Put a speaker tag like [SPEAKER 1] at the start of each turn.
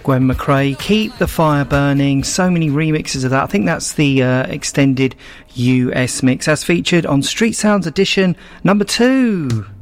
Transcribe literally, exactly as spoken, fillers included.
[SPEAKER 1] Gwen McRae, Keep the Fire Burning. So many remixes of that. I think that's the uh, extended U S mix as featured on Street Sounds Edition number two.